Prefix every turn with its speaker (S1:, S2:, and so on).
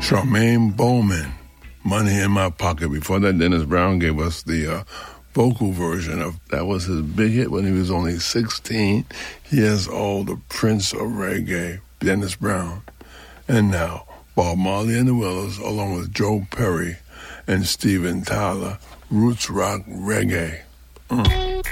S1: Charmaine Bowman, Money in My Pocket. Before that, Dennis Brown gave us the vocal version of that. Was his big hit when he was only 16 years old, the Prince of Reggae, Dennis Brown. And now, Bob Marley and the Wailers, along with Joe Perry and Steven Tyler, Roots Rock Reggae.